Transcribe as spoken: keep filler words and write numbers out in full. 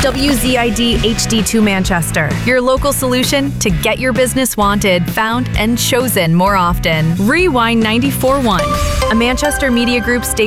W Z I D H D two Manchester, your local solution to get your business wanted, found, and chosen more often. Rewind ninety-four point one, a Manchester Media Group station.